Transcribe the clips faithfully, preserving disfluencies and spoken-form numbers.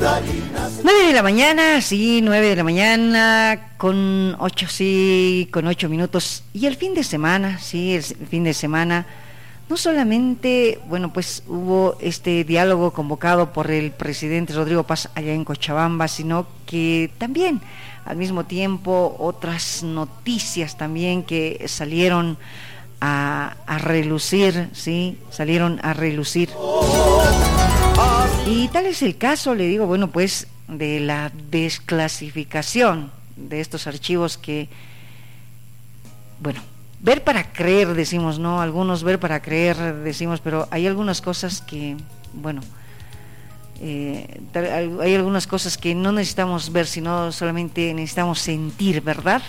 Nueve de la mañana, sí, nueve de la mañana, con ocho, sí, con ocho minutos. Y el fin de semana, sí, el fin de semana, no solamente, bueno, pues hubo este diálogo convocado por el presidente Rodrigo Paz allá en Cochabamba, sino que también, al mismo tiempo, otras noticias también que salieron a, a relucir, sí, salieron a relucir. Y tal es el caso, le digo, bueno, pues, de la desclasificación de estos archivos que, bueno, ver para creer, decimos, ¿no? Algunos ver para creer, decimos, pero hay algunas cosas que, bueno, eh, hay algunas cosas que no necesitamos ver, sino solamente necesitamos sentir, ¿verdad?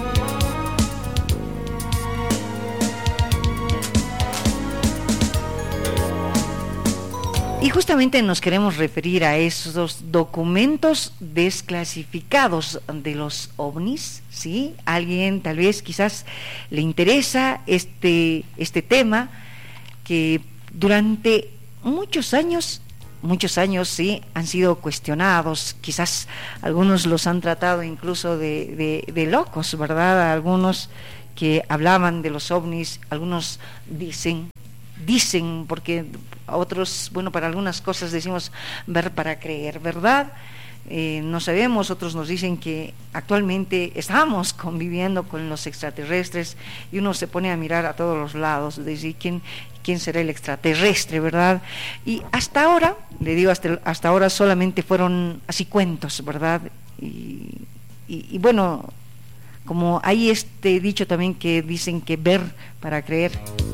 Y justamente nos queremos referir a esos documentos desclasificados de los ovnis, ¿sí? Alguien tal vez quizás le interesa este, este tema que durante muchos años, muchos años, sí, han sido cuestionados, quizás algunos los han tratado incluso de, de, de locos, ¿verdad? Algunos que hablaban de los ovnis, algunos dicen, dicen, porque otros, bueno, para algunas cosas decimos ver para creer, ¿verdad? Eh, no sabemos, otros nos dicen que actualmente estamos conviviendo con los extraterrestres y uno se pone a mirar a todos los lados, decir quién, quién será el extraterrestre, ¿verdad? Y hasta ahora, le digo, hasta, hasta ahora solamente fueron así cuentos, ¿verdad? Y, y, y bueno, como hay este dicho también que dicen que ver para creer.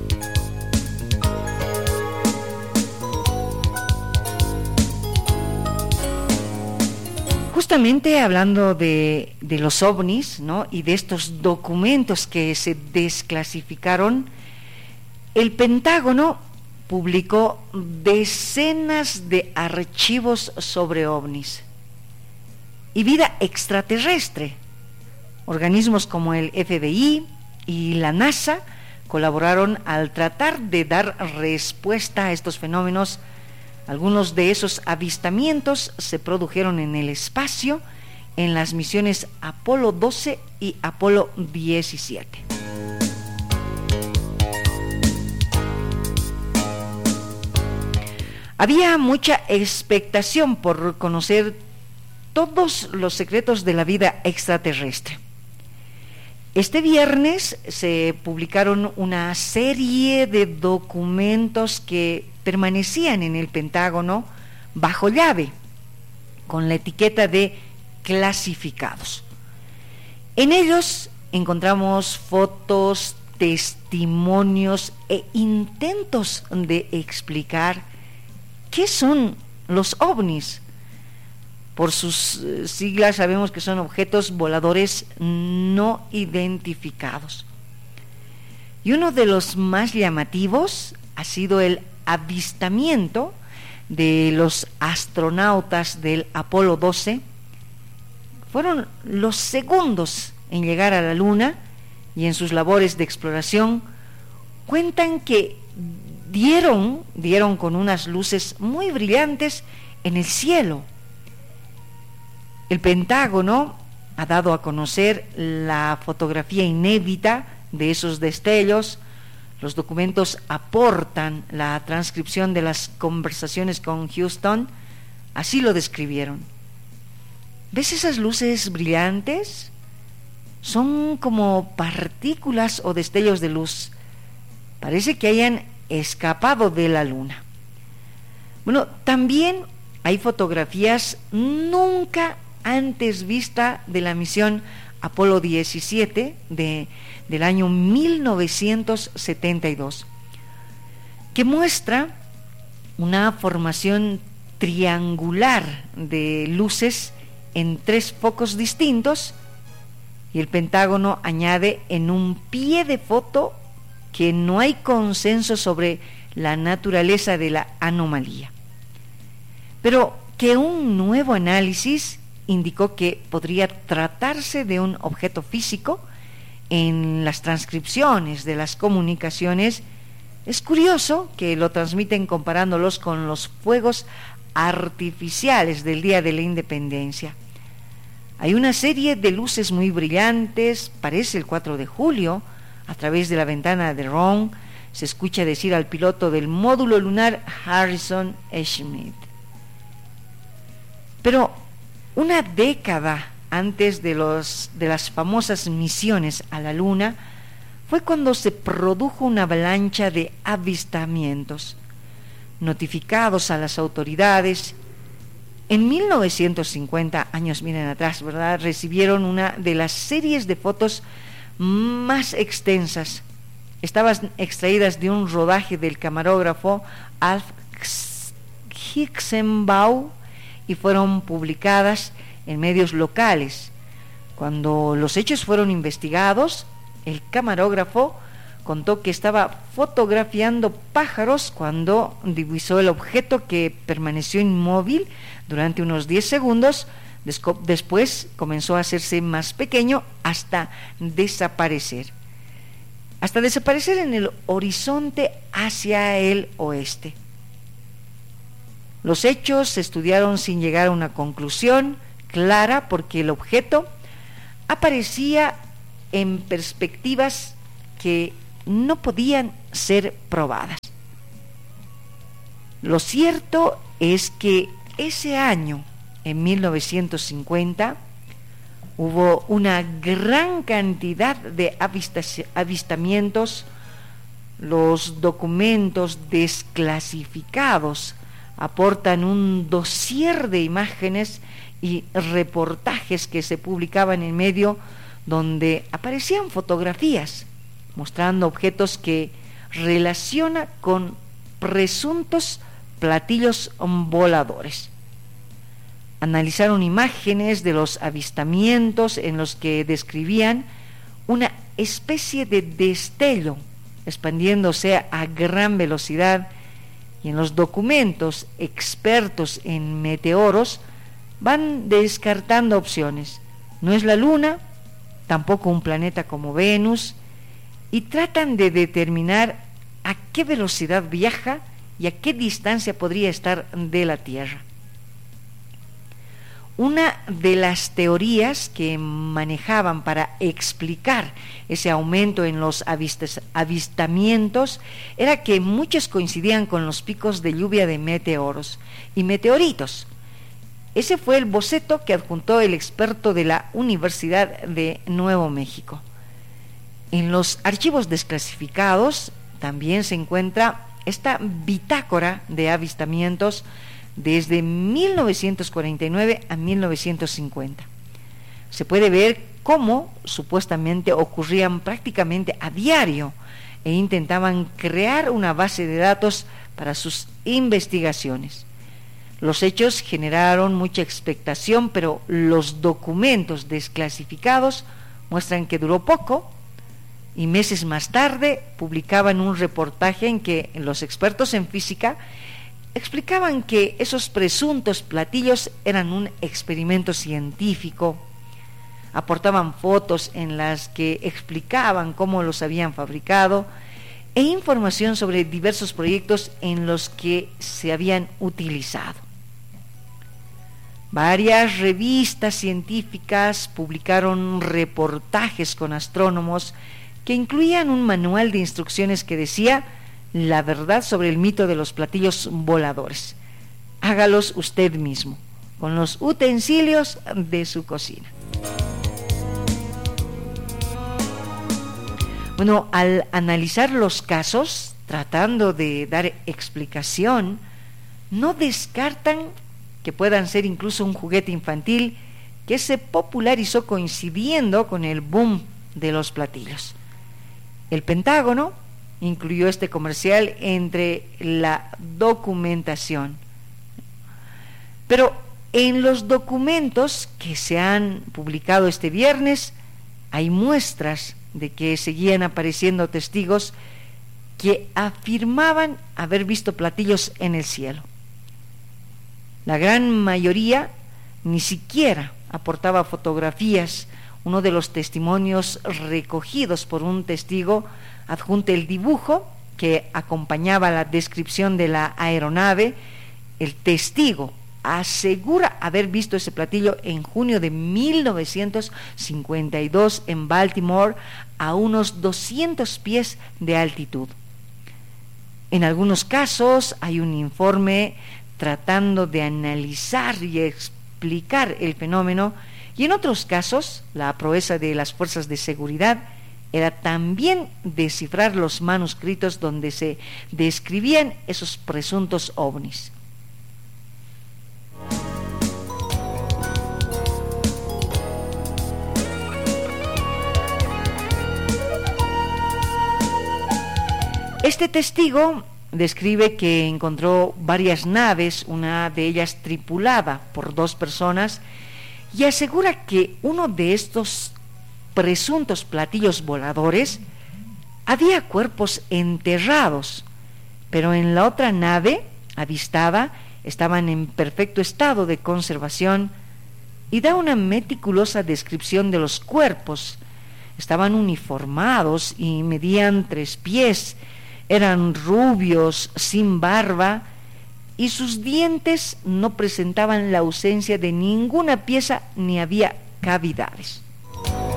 Justamente hablando de, de los ovnis, ¿no? Y de estos documentos que se desclasificaron, el Pentágono publicó decenas de archivos sobre ovnis y vida extraterrestre. Organismos como el F B I y la NASA colaboraron al tratar de dar respuesta a estos fenómenos. Algunos de esos avistamientos se produjeron en el espacio en las misiones Apolo doce y Apolo diecisiete. Había mucha expectación por conocer todos los secretos de la vida extraterrestre. Este viernes se publicaron una serie de documentos que permanecían en el Pentágono bajo llave, con la etiqueta de clasificados. En ellos encontramos fotos, testimonios e intentos de explicar qué son los ovnis. Por sus eh, siglas sabemos que son objetos voladores no identificados. Y uno de los más llamativos ha sido el avistamiento de los astronautas del Apolo doce. Fueron los segundos en llegar a la Luna y en sus labores de exploración cuentan que dieron, dieron con unas luces muy brillantes en el cielo. El Pentágono ha dado a conocer la fotografía inédita de esos destellos. Los documentos aportan la transcripción de las conversaciones con Houston, así lo describieron. ¿Ves esas luces brillantes? Son como partículas o destellos de luz. Parece que hayan escapado de la Luna. Bueno, también hay fotografías nunca antes vista de la misión Apolo diecisiete de, del año mil novecientos setenta y dos, que muestra una formación triangular de luces en tres focos distintos, y el Pentágono añade en un pie de foto que no hay consenso sobre la naturaleza de la anomalía, pero que un nuevo análisis indicó que podría tratarse de un objeto físico. En las transcripciones de las comunicaciones es curioso que lo transmiten comparándolos con los fuegos artificiales del Día de la Independencia. Hay una serie de luces muy brillantes, parece el cuatro de julio, a través de la ventana de Ron se escucha decir al piloto del módulo lunar Harrison Schmitt. Pero una década antes de, los, de las famosas misiones a la Luna, fue cuando se produjo una avalancha de avistamientos, notificados a las autoridades. En mil novecientos cincuenta, años miren atrás, ¿verdad?, recibieron una de las series de fotos más extensas. Estaban extraídas de un rodaje del camarógrafo Alf Hixenbaugh y fueron publicadas en medios locales. Cuando los hechos fueron investigados, el camarógrafo contó que estaba fotografiando pájaros cuando divisó el objeto, que permaneció inmóvil durante unos diez segundos. Después comenzó a hacerse más pequeño hasta desaparecer. Hasta desaparecer en el horizonte hacia el oeste. Los hechos se estudiaron sin llegar a una conclusión clara, porque el objeto aparecía en perspectivas que no podían ser probadas. Lo cierto es que ese año, en mil novecientos cincuenta, hubo una gran cantidad de avistamientos. Los documentos desclasificados aportan un dossier de imágenes y reportajes que se publicaban en medio, donde aparecían fotografías mostrando objetos que relaciona con presuntos platillos voladores. Analizaron imágenes de los avistamientos en los que describían una especie de destello expandiéndose a gran velocidad, y en los documentos expertos en meteoros van descartando opciones. No es la Luna, tampoco un planeta como Venus, y tratan de determinar a qué velocidad viaja y a qué distancia podría estar de la Tierra. Una de las teorías que manejaban para explicar ese aumento en los avistes, avistamientos era que muchos coincidían con los picos de lluvia de meteoros y meteoritos. Ese fue el boceto que adjuntó el experto de la Universidad de Nuevo México. En los archivos desclasificados también se encuentra esta bitácora de avistamientos desde mil novecientos cuarenta y nueve a mil novecientos cincuenta. Se puede ver cómo supuestamente ocurrían prácticamente a diario e intentaban crear una base de datos para sus investigaciones. Los hechos generaron mucha expectación, pero los documentos desclasificados muestran que duró poco, y meses más tarde publicaban un reportaje en que los expertos en física explicaban que esos presuntos platillos eran un experimento científico. Aportaban fotos en las que explicaban cómo los habían fabricado e información sobre diversos proyectos en los que se habían utilizado. Varias revistas científicas publicaron reportajes con astrónomos que incluían un manual de instrucciones que decía: la verdad sobre el mito de los platillos voladores. Hágalos usted mismo, con los utensilios de su cocina. Bueno, al analizar los casos, tratando de dar explicación, no descartan que puedan ser incluso un juguete infantil que se popularizó coincidiendo con el boom de los platillos. El Pentágono incluyó este comercial entre la documentación. Pero en los documentos que se han publicado este viernes hay muestras de que seguían apareciendo testigos que afirmaban haber visto platillos en el cielo. La gran mayoría ni siquiera aportaba fotografías. Uno de los testimonios recogidos por un testigo adjunta el dibujo que acompañaba la descripción de la aeronave el testigo asegura haber visto ese platillo en junio de mil novecientos cincuenta y dos en Baltimore, a unos doscientos pies de altitud. En algunos casos hay un informe tratando de analizar y explicar el fenómeno, y en otros casos la proeza de las fuerzas de seguridad era también descifrar los manuscritos donde se describían esos presuntos ovnis. Este testigo describe que encontró varias naves, una de ellas tripulada por dos personas, y asegura que uno de estos presuntos platillos voladores había cuerpos enterrados, pero en la otra nave avistada estaban en perfecto estado de conservación, y da una meticulosa descripción de los cuerpos. Estaban uniformados y medían tres pies, eran rubios, sin barba, y sus dientes no presentaban la ausencia de ninguna pieza ni había cavidades.